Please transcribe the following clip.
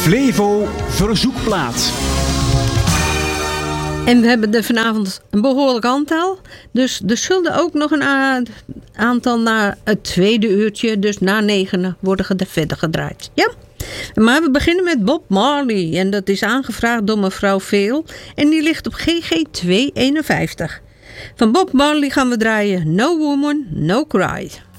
Flevo Verzoekplaat. En we hebben er vanavond een behoorlijk aantal. Dus er zullen ook nog een aantal naar het tweede uurtje. Dus na 9 worden verder gedraaid. Ja? Maar we beginnen met Bob Marley. En dat is aangevraagd door mevrouw Veel. En die ligt op GG 251. Van Bob Marley gaan we draaien No Woman, No Cry.